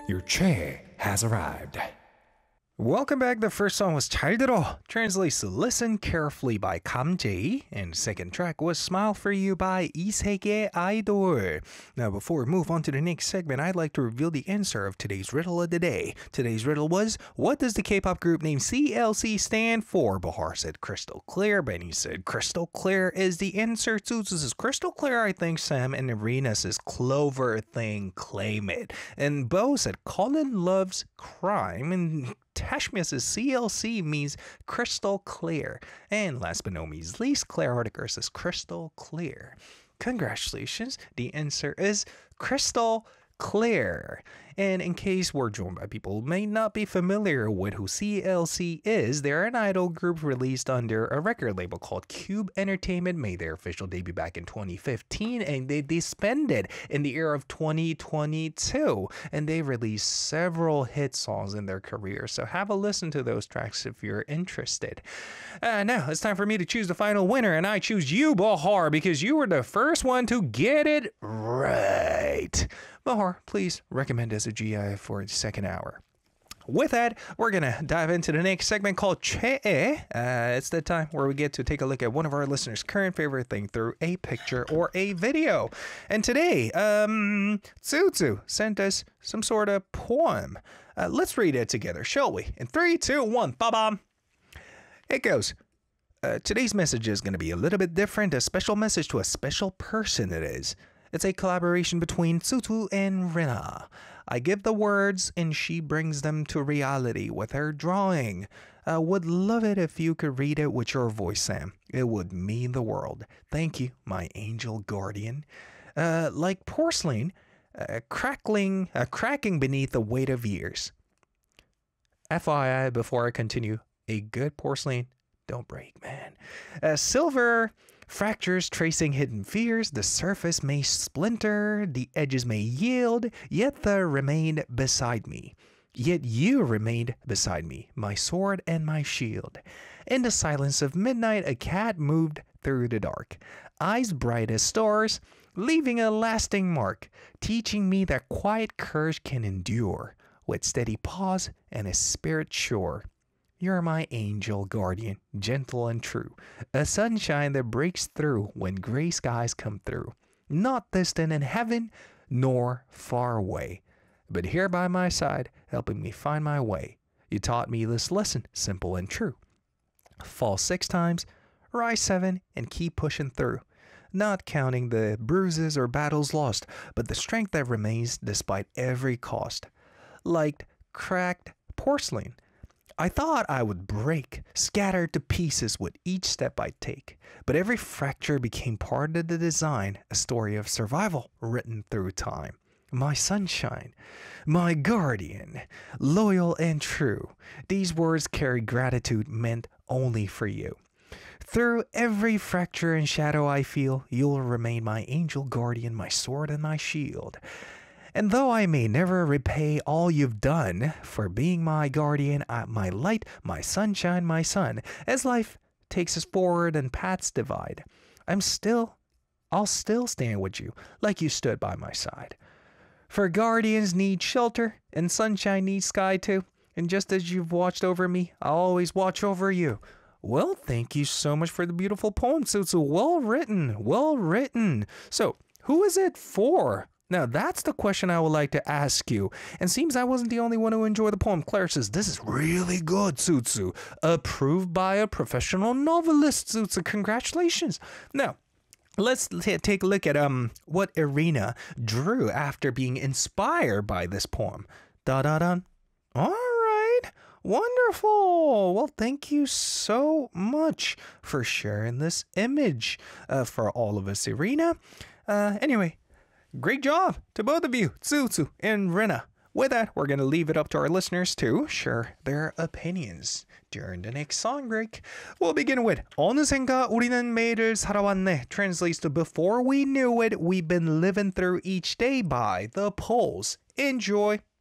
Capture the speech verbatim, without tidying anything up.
Your che has arrived. Welcome back. The first song was 잘 들어, translates to Listen Carefully by Kamjae, and second track was Smile for You by 이세계 아이돌. Now, before we move on to the next segment, I'd like to reveal the answer of today's riddle of the day. Today's riddle was, what does the K-pop group name C L C stand for? Bahar said Crystal Clear. Benny said Crystal Clear is the answer. Suzu says Crystal Clear, I think. Sam and Irina says Clover Thing, Claim It. And Bo said Colin loves crime. And Tashmia says C L C means crystal clear. And last but not least, Claire Hardiker says crystal clear. Congratulations. The answer is crystal clear. And in case we're joined by people who may not be familiar with who C L C is, they're an idol group released under a record label called Cube Entertainment, made their official debut back in twenty fifteen, and they disbanded in the year of twenty twenty-two. And they released several hit songs in their career, so have a listen to those tracks if you're interested. Uh, now, it's time for me to choose the final winner, and I choose you, Bahar, because you were the first one to get it right. Bahar, please recommend as a G I for the second hour. With that, we're going to dive into the next segment called Che. Uh, it's the time where we get to take a look at one of our listeners' current favorite thing through a picture or a video. And today, um, Tsutsu sent us some sort of poem. Uh, let's read it together, shall we? In three, two, one, ba-bam. It goes. Uh, today's message is going to be a little bit different. A special message to a special person it is. It's a collaboration between Tsutsu and Rina. I give the words and she brings them to reality with her drawing. I uh, would love it if you could read it with your voice, Sam. It would mean the world. Thank you, my angel guardian. Uh, like porcelain, uh, crackling, uh, cracking beneath the weight of years. F Y I, before I continue, a good porcelain don't break, man. Uh, silver fractures tracing hidden fears. The surface may splinter, the edges may yield, yet there remained beside me. Yet you remained beside me, my sword and my shield. In the silence of midnight, a cat moved through the dark, eyes bright as stars, leaving a lasting mark, teaching me that quiet courage can endure, with steady pause and a spirit sure. You're my angel guardian, gentle and true, a sunshine that breaks through when gray skies come through. Not distant in heaven, nor far away, but here by my side, helping me find my way. You taught me this lesson, simple and true. Fall six times, rise seven, and keep pushing through. Not counting the bruises or battles lost, but the strength that remains despite every cost. Like cracked porcelain, I thought I would break, scattered to pieces with each step I take, but every fracture became part of the design, a story of survival written through time. My sunshine, my guardian, loyal and true, these words carry gratitude meant only for you. Through every fracture and shadow I feel, you'll remain my angel guardian, my sword and my shield. And though I may never repay all you've done for being my guardian, my light, my sunshine, my sun, as life takes us forward and paths divide, I'm still, I'll still stand with you like you stood by my side. For guardians need shelter and sunshine needs sky too. And just as you've watched over me, I'll always watch over you. Well, thank you so much for the beautiful poem, Tsutsu. Well written, well written. So, who is it for? Now, that's the question I would like to ask you. And seems I wasn't the only one who enjoyed the poem. Claire says, this is really good, Tsutsu. Approved by a professional novelist, Tsutsu. Congratulations. Now, let's t- take a look at um what Irina drew after being inspired by this poem. Da-da-da. All right. Wonderful. Well, thank you so much for sharing this image uh, for all of us, Irina. Uh, anyway. Great job to both of you, Tsutsu and Rina. With that, we're going to leave it up to our listeners to share their opinions during the next song break. We'll begin with 어느샌가 우리는 매일을 살아왔네. Translates to Before We Knew It, We've Been Living Through Each Day by The Poles. Enjoy.